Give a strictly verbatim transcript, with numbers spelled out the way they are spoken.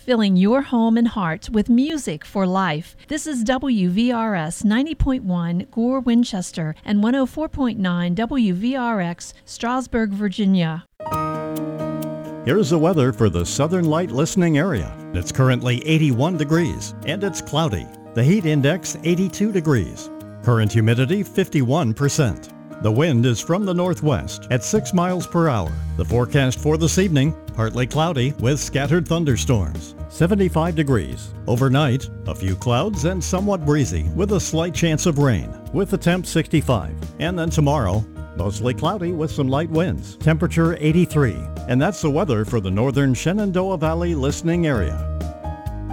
filling your home and heart with music for life. This is W V R S ninety point one Gore, Winchester, and one oh four point nine W V R X, Strasburg, Virginia. Here's the weather for the Southern Light listening area. It's currently eighty-one degrees, and it's cloudy. The heat index eighty-two degrees. Current humidity fifty-one percent. The wind is from the northwest at six miles per hour. The forecast for this evening, partly cloudy with scattered thunderstorms. seventy-five degrees. Overnight, a few clouds and somewhat breezy with a slight chance of rain, with the temp sixty-five. And then tomorrow, mostly cloudy with some light winds. Temperature eighty-three. And that's the weather for the northern Shenandoah Valley listening area.